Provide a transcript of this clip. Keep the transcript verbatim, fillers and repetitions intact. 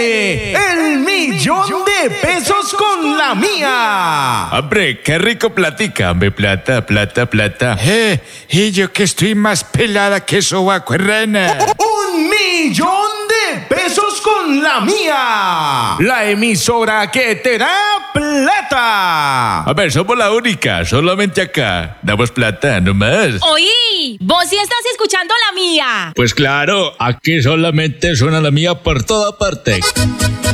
viene el millón de pesos con la mía. Hombre, qué rico platica, hombre, plata, plata, plata. Eh, y yo que estoy más pelada que sobaco, rana. Un millón de pesos con la mía. La emisora que te da plata. A ver, somos la única, solamente acá. Damos plata, no más. Oí, vos sí estás escuchando la mía. Pues claro, aquí solamente suena la mía por toda parte.